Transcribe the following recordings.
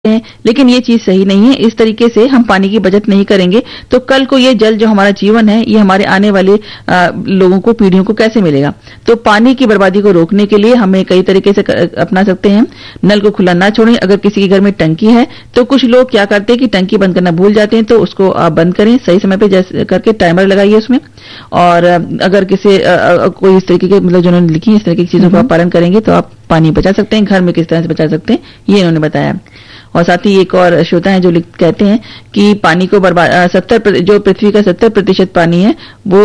हैं, लेकिन ये चीज सही नहीं है। इस तरीके से हम पानी की बचत नहीं करेंगे तो कल को ये जल जो हमारा जीवन है ये हमारे आने वाले लोगों को, पीढ़ियों को कैसे मिलेगा। तो पानी की बर्बादी को रोकने के लिए हमें कई तरीके से अपना सकते हैं। नल को खुला ना छोड़ें। अगर किसी के घर में टंकी है तो कुछ लोग क्या करते हैं कि टंकी बंद करना भूल जाते हैं, तो उसको आप बंद करें सही समय पे, जैसे करके टाइमर लगाइए उसमें। और अगर किसी कोई इस तरीके के मतलब जो उन्होंने लिखी है इस तरीके की चीजों का आप पालन करेंगे तो आप पानी बचा सकते हैं। घर में किस तरह से बचा सकते हैं ये इन्होंने बताया। और साथ ही एक और श्रोता है जो कहते हैं कि पानी को बर्बाद 70 जो पृथ्वी का 70% पानी है वो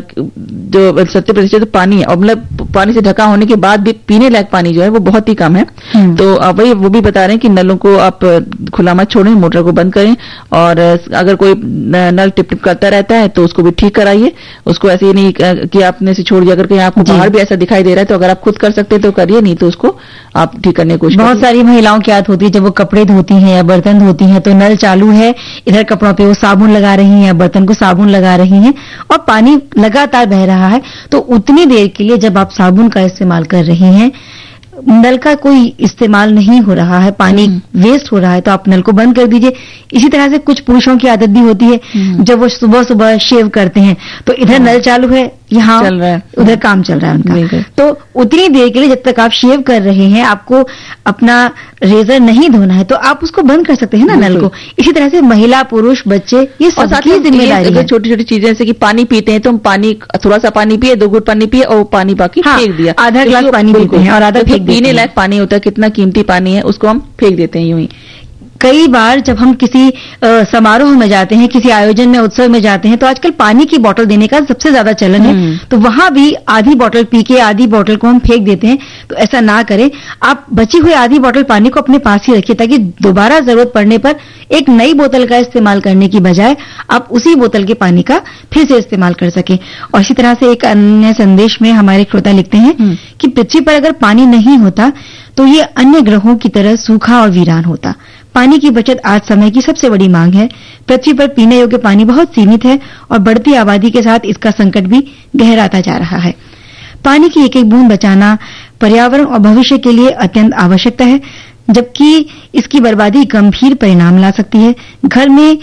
जो 70% पानी है, और मतलब पानी से ढका होने के बाद भी पीने लायक पानी जो है वो बहुत ही कम है। तो वही वो भी बता रहे हैं कि नलों को आप खुला मत छोड़ें, मोटर को बंद करें, और अगर कोई नल टिप टिप करता रहता है तो उसको भी ठीक कराइए। उसको ऐसे ही नहीं कि आपने से छोड़ दिया, अगर कहीं आपको बाहर भी ऐसा दिखाई दे रहा है तो अगर आप खुद कर सकते हैं तो करिए, नहीं तो उसको आप ठीक करने की कोशिश। बहुत सारी महिलाओं की आदत होती है जब वो कपड़े धोती हैं या बर्तन धोती हैं तो नल चालू है, इधर कपड़ों पे वो साबुन लगा रही हैं या बर्तन को साबुन लगा रही हैं और पानी लगातार बह रहा है। तो उतनी देर के लिए जब आप साबुन का इस्तेमाल कर रही हैं, नल का कोई इस्तेमाल नहीं हो रहा है, पानी वेस्ट हो रहा है, तो आप नल को बंद कर दीजिए। इसी तरह से कुछ पुरुषों की आदत भी होती है जब वो सुबह सुबह शेव करते हैं तो इधर नल चालू है, यहाँ चल रहा है, उधर काम चल रहा है उनका। तो उतनी देर के लिए जब तक आप शेव कर रहे हैं, आपको अपना रेजर नहीं धोना है तो आप उसको बंद कर सकते हैं ना नल को। इसी तरह से महिला, पुरुष, बच्चे, ये सबकी जिम्मेदारी है। छोटी छोटी चीजें जैसे कि पानी पीते हैं तो हम पानी थोड़ा सा पानी पिए, 2 घूंट पानी पिए और पानी बाकी फेंक दिया, आधा गिलास पानी पीते हैं और आधा फेंक देते हैं। पीने लायक पानी होता है, कितना कीमती पानी है, उसको हम फेंक देते हैं यूं ही। कई बार जब हम किसी समारोह में जाते हैं, किसी आयोजन में, उत्सव में जाते हैं तो आजकल पानी की बोतल देने का सबसे ज्यादा चलन है। तो वहां भी आधी बोतल पी के आधी बोतल को हम फेंक देते हैं, तो ऐसा ना करें। आप बची हुई आधी बोतल पानी को अपने पास ही रखिए ताकि दोबारा जरूरत पड़ने पर एक नई बोतल का इस्तेमाल करने की बजाय आप उसी बोतल के पानी का फिर से इस्तेमाल कर सकें। और इसी तरह से एक अन्य संदेश में हमारे श्रोता लिखते हैं कि पृथ्वी पर अगर पानी नहीं होता तो ये अन्य ग्रहों की तरह सूखा और वीरान होता। पानी की बचत आज समय की सबसे बड़ी मांग है। पृथ्वी पर पीने योग्य पानी बहुत सीमित है और बढ़ती आबादी के साथ इसका संकट भी गहराता जा रहा है। पानी की एक एक बूंद बचाना पर्यावरण और भविष्य के लिए अत्यंत आवश्यकता है, जबकि इसकी बर्बादी गंभीर परिणाम ला सकती है। घर में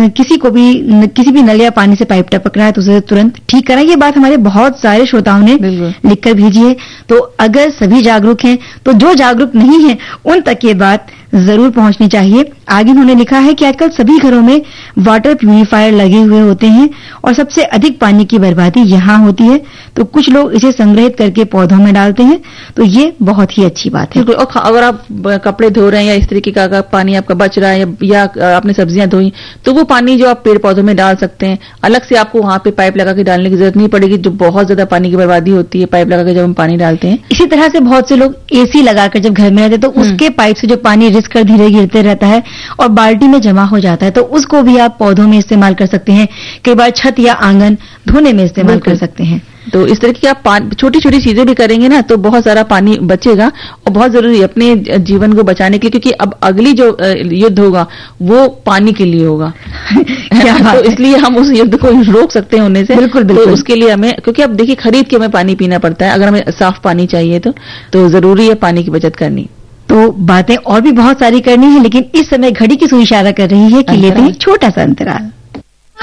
किसी भी नल या पानी से पाइप टपक रहा है तो उसे तुरंत ठीक कराएं। ये बात हमारे बहुत सारे श्रोताओं ने लिखकर भेजी है। तो अगर सभी जागरूक हैं तो जो जागरूक नहीं है उन तक ये बात जरूर पहुंचनी चाहिए। आगे उन्होंने लिखा है कि आजकल सभी घरों में वाटर प्यूरिफायर लगे हुए होते हैं और सबसे अधिक पानी की बर्बादी यहाँ होती है। तो कुछ लोग इसे संग्रहित करके पौधों में डालते हैं, तो ये बहुत ही अच्छी बात है। और अगर आप कपड़े धो रहे हैं या इस तरीके का अगर पानी आपका बच रहा है या आपने सब्जियां धोई तो वो पानी जो आप पेड़ पौधों में डाल सकते हैं। अलग से आपको वहां पे पाइप लगा के डालने की जरूरत नहीं पड़ेगी, जो बहुत ज्यादा पानी की बर्बादी होती है पाइप लगा के जब हम पानी डालते हैं। इसी तरह से बहुत से लोग एसी लगाकर जब घर में रहते हैं तो उसके पाइप से जो पानी रिस कर धीरे गिरते रहता है और बाल्टी में जमा हो जाता है, तो उसको भी आप पौधों में इस्तेमाल कर सकते हैं। कई बार छत या आंगन धोने में इस्तेमाल कर सकते हैं। तो इस तरह की आप छोटी छोटी चीजें भी करेंगे ना तो बहुत सारा पानी बचेगा और बहुत जरूरी है अपने जीवन को बचाने के लिए, क्योंकि अब अगली जो युद्ध होगा वो पानी के लिए होगा। तो इसलिए हम उस युद्ध को रोक सकते हैं होने से। बिल्कुल बिल्कुल। तो उसके लिए हमें, क्योंकि अब देखिए खरीद के हमें पानी पीना पड़ता है, अगर हमें साफ पानी चाहिए तो जरूरी है पानी की बचत करनी। तो बातें और भी बहुत सारी करनी है, लेकिन इस समय घड़ी की सुई इशारा कर रही है कि लेते हैं छोटा सा अंतराल।